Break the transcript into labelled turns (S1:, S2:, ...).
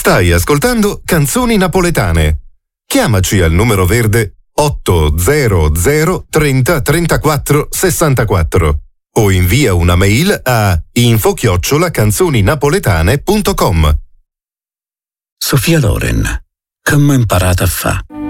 S1: Stai ascoltando Canzoni Napoletane. Chiamaci al numero verde 800 30 34 64 o invia una mail a info@canzoninapoletane.com.
S2: Sofia Loren, come ho imparato a fa'?